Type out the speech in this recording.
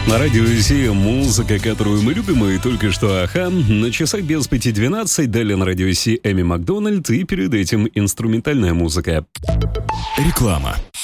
На радио Си музыка, которую мы любим, и только что Аха. На часах без 5:12, далее на радио Си Эми Макдональд, и перед этим инструментальная музыка. Реклама.